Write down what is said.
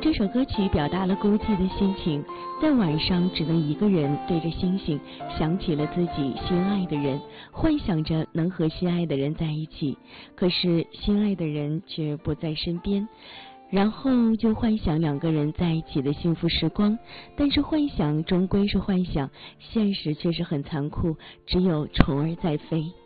这首歌曲表达了孤寂的心情，在晚上只能一个人对着星星，想起了自己心爱的人，幻想着能和心爱的人在一起，可是心爱的人却不在身边，然后就幻想两个人在一起的幸福时光，但是幻想终归是幻想，现实却是很残酷，只有虫儿在飞。